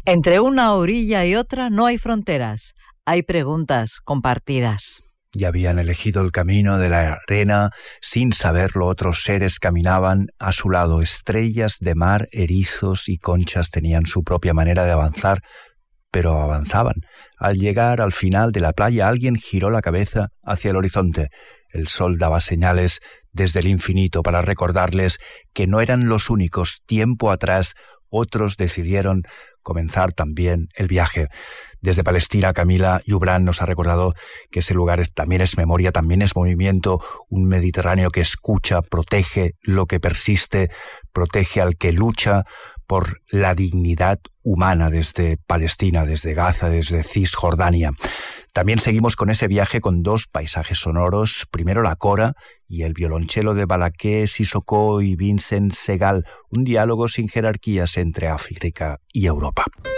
Entre una orilla y otra no hay fronteras, hay preguntas compartidas. Y habían elegido el camino de la arena, sin saberlo otros seres caminaban a su lado. Estrellas de mar, erizos y conchas tenían su propia manera de avanzar, pero avanzaban. Al llegar al final de la playa, alguien giró la cabeza hacia el horizonte. El sol daba señales desde el infinito para recordarles que no eran los únicos. Tiempo atrás, otros decidieron comenzar también el viaje. Desde Palestina, Camila Jubran nos ha recordado que ese lugar también es memoria, también es movimiento, un Mediterráneo que escucha, protege lo que persiste, protege al que lucha por la dignidad humana desde Palestina, desde Gaza, desde Cisjordania. También seguimos con ese viaje con dos paisajes sonoros, primero la cora y el violonchelo de Balaké Sissoko y Vincent Segal, un diálogo sin jerarquías entre África y Europa.